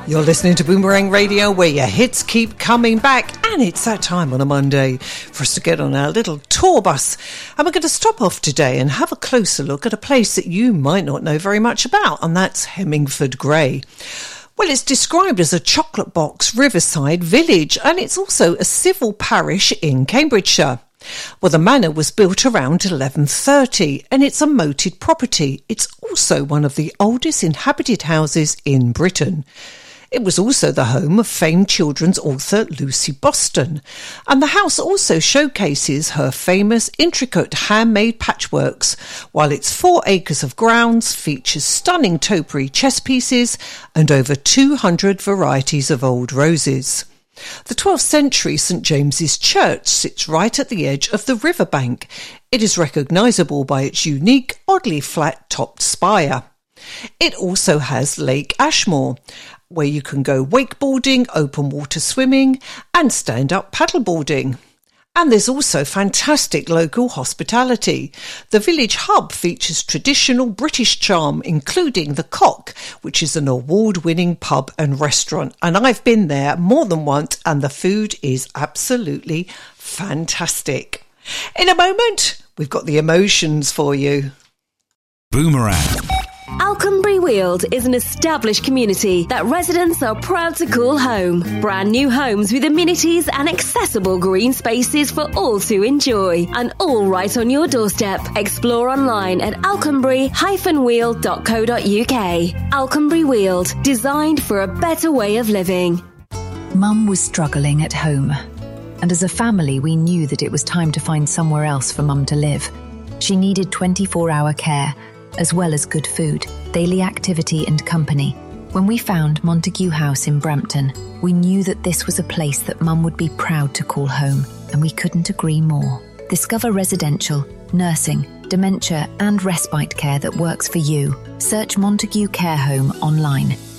You're listening to Boomerang Radio, where your hits keep coming back, and it's that time on a Monday for us to get on our little tour bus. And we're going to stop off today and have a closer look at a place that you might not know very much about, and that's Hemmingford Grey. Well, it's described as a chocolate box riverside village, and it's also a civil parish in Cambridgeshire. Well, the manor was built around 1130 and it's a moated property. It's also one of the oldest inhabited houses in Britain. It was also the home of famed children's author Lucy Boston, and the house also showcases her famous intricate handmade patchworks, while its 4 acres of grounds features stunning topiary chess pieces and over 200 varieties of old roses. The 12th century St James's Church sits right at the edge of the riverbank. It is recognisable by its unique, oddly flat-topped spire. It also has Lake Ashmore, where you can go wakeboarding, open water swimming and stand-up paddleboarding. And there's also fantastic local hospitality. The village hub features traditional British charm, including the Cock, which is an award-winning pub and restaurant. And I've been there more than once, and the food is absolutely fantastic. In a moment, we've got the emotions for you. Boomerang. Alconbury Weald is an established community that residents are proud to call home. Brand new homes with amenities and accessible green spaces for all to enjoy. And all right on your doorstep. Explore online at alconbury-weald.co.uk. Alconbury Weald, designed for a better way of living. Mum was struggling at home. And as a family, we knew that it was time to find somewhere else for Mum to live. She needed 24-hour care, as well as good food, daily activity and company. When we found Montague House in Brampton, we knew that this was a place that Mum would be proud to call home, and we couldn't agree more. Discover residential, nursing, dementia and respite care that works for you. Search Montague Care Home online.